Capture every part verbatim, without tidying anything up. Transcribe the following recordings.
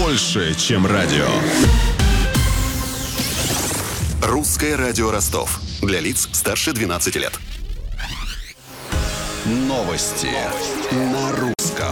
больше, чем радио. Русское радио Ростов. Для лиц старше двенадцати лет. Новости на русском.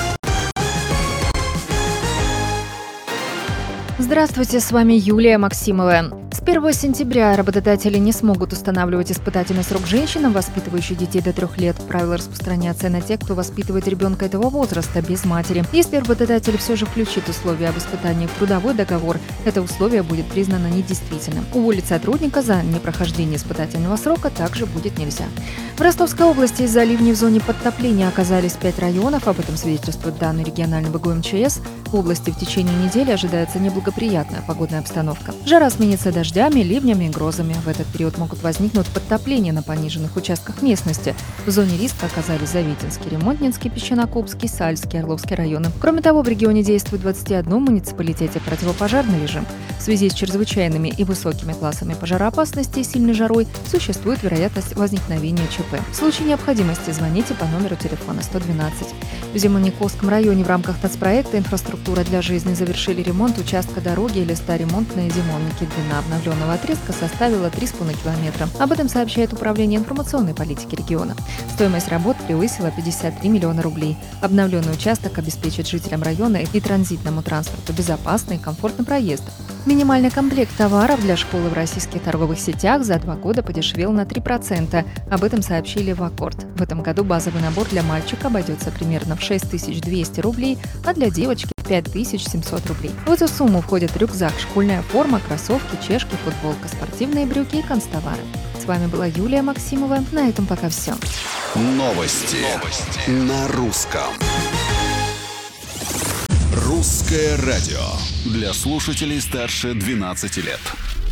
Здравствуйте, с вами Юлия Максимова. С первого сентября работодатели не смогут устанавливать испытательный срок женщинам, воспитывающим детей до трех лет. Правила распространяются на тех, кто воспитывает ребенка этого возраста без матери. Если работодатель все же включит условия об испытании в трудовой договор, это условие будет признано недействительным. Уволить сотрудника за непрохождение испытательного срока также будет нельзя. В Ростовской области из-за ливней в зоне подтопления оказались пять районов. Об этом свидетельствуют данные регионального ГУМЧС. В области в течение недели ожидается неблагоприятная погодная обстановка. Жара сменится дождями, ливнями и грозами. В этот период могут возникнуть подтопления на пониженных участках местности. В зоне риска оказались Завитинский, Ремонтнинский, Песчанокопский, Сальский, Орловский районы. Кроме того, в регионе действует в двадцати одном муниципалитете противопожарный режим. В связи с чрезвычайными и высокими классами пожароопасности и сильной жарой существует вероятность возникновения ЧП. В случае необходимости звоните по номеру телефона сто двенадцать. В Зимониковском районе в рамках нацпроекта «Инфраструктура для жизни» завершили ремонт участка дороги Элиста-Ремонтная Зимовники. Длина обновленного отрезка составила три с половиной километра. Об этом сообщает Управление информационной политики региона. Стоимость работ превысила пятьдесят три миллиона рублей. Обновленный участок обеспечит жителям района и транзитному транспорту безопасный и комфортный проезд. Минимальный комплект товаров для школы в российских торговых сетях за два года подешевел на три процента. Об этом сообщили в Аккорд. В этом году базовый набор для мальчика обойдется примерно в шесть тысяч двести рублей, а для девочки – пять тысяч семьсот рублей. В эту сумму входят рюкзак, школьная форма, кроссовки, чешки, футболка, спортивные брюки и канцтовары. С вами была Юлия Максимова. На этом пока все. Новости, Новости. на русском. Русское радио. Для слушателей старше двенадцати лет.